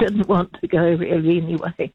didn't want to go really anyway.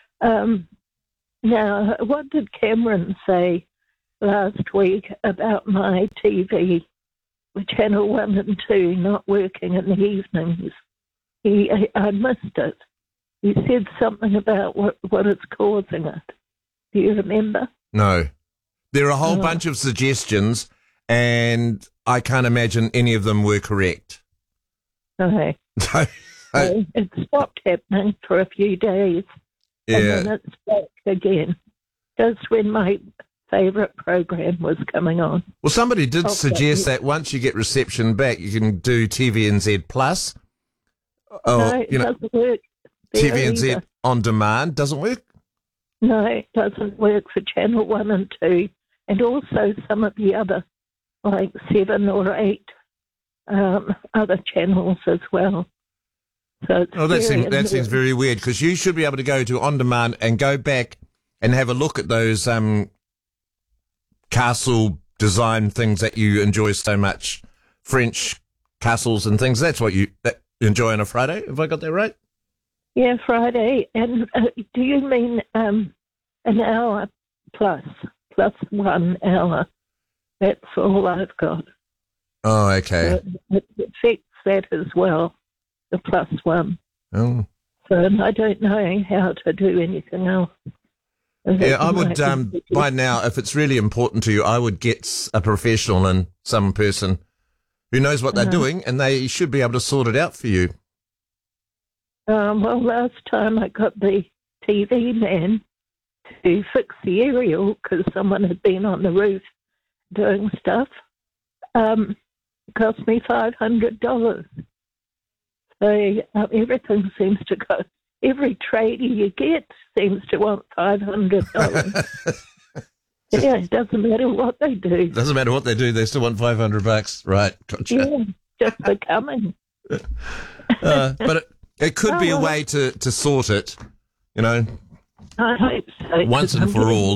Now, what did Cameron say last week about my TV, with Channel 1 and 2 not working in the evenings? I missed it. He said something about what is causing it. Do you remember? No. There are a whole bunch of suggestions, and I can't imagine any of them were correct. Okay. It stopped happening for a few days. Yeah. And then it's back again. Just when my favourite program was coming on. Well, somebody did suggest that once you get reception back, you can do TVNZ Plus. No, it doesn't work. TVNZ On Demand doesn't work? No, it doesn't work for Channel 1 and 2, and also some of the other, like 7 or 8 other channels as well. So that seems very weird, because you should be able to go to On Demand and go back and have a look at those castle design things that you enjoy so much, French castles and things. That's what you enjoy on a Friday. Have I got that right? Yeah, Friday. And do you mean an hour plus 1 hour? That's all I've got. Oh, okay. So it affects that as well, the +1. Oh. So I don't know how to do anything else. Yeah, I would, by now, if it's really important to you, I would get a professional and some person who knows what they're doing, and they should be able to sort it out for you. Well, last time I got the TV man to fix the aerial because someone had been on the roof doing stuff. It cost me $500. So everything seems to go. Every tradie you get seems to want $500. Yeah, it doesn't matter what they do. Doesn't matter what they do, they still want $500. Right, gotcha. Yeah, just for coming. But it could be a way to sort it, you know. I hope so. Once and for all.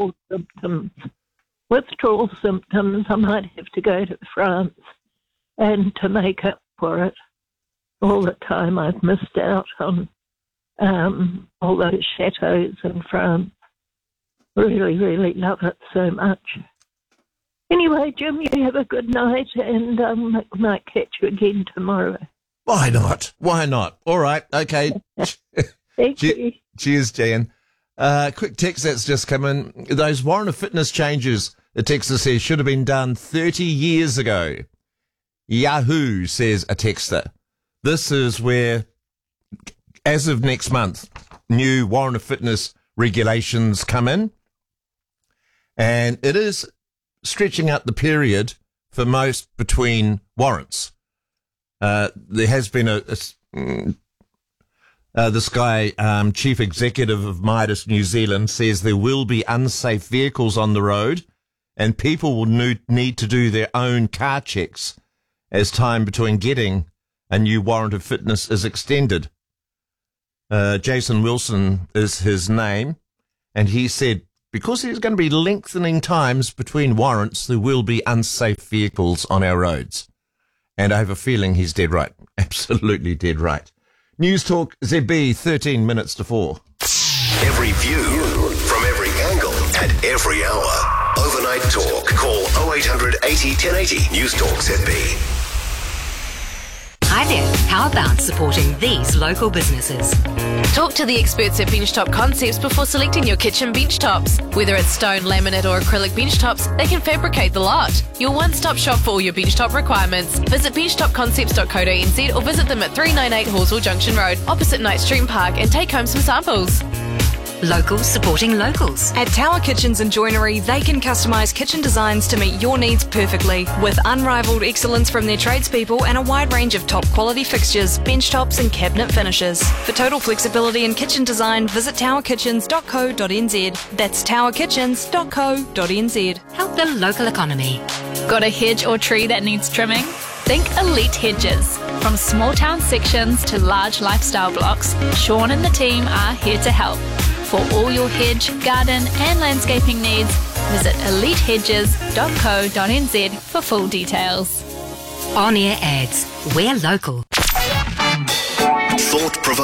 Withdrawal symptoms, I might have to go to France and to make up for it. All the time I've missed out on all those chateaus in France. Really, really love it so much. Anyway, Jim, you have a good night, and might catch you again tomorrow. Why not? Why not? All right, okay. Thank you. Cheers, Jan. Quick text that's just come in. Those Warren of Fitness changes, the texter says, should have been done 30 years ago. Yahoo, says a texter. This is where, as of next month, new Warren of Fitness regulations come in, and it is stretching out the period for most between warrants. There has been this guy, chief executive of Midas New Zealand, says there will be unsafe vehicles on the road, and people will need to do their own car checks as time between getting a new warrant of fitness is extended. Jason Wilson is his name, and he said, because there's going to be lengthening times between warrants, there will be unsafe vehicles on our roads. And I have a feeling he's dead right. Absolutely dead right. News Talk ZB, 13 minutes to 4. Every view from every angle at every hour. Overnight Talk. Call 0800 80 1080. News Talk ZB. Hi there. How about supporting these local businesses? Talk to the experts at Benchtop Concepts before selecting your kitchen bench tops. Whether it's stone, laminate or acrylic bench tops, they can fabricate the lot. Your one-stop shop for all your bench top requirements. Visit benchtopconcepts.co.nz or visit them at 398 Horsell Junction Road, opposite Night Stream Park, and take home some samples. Locals supporting locals. At Tower Kitchens and Joinery, they can customise kitchen designs to meet your needs perfectly, with unrivaled excellence from their tradespeople and a wide range of top quality fixtures, bench tops and cabinet finishes. For total flexibility in kitchen design, visit towerkitchens.co.nz. That's towerkitchens.co.nz. Help the local economy. Got a hedge or tree that needs trimming? Think Elite Hedges. From small town sections to large lifestyle blocks, Sean and the team are here to help. For all your hedge, garden and landscaping needs, visit elitehedges.co.nz for full details. On-air ads. We're local. Thought-provoking.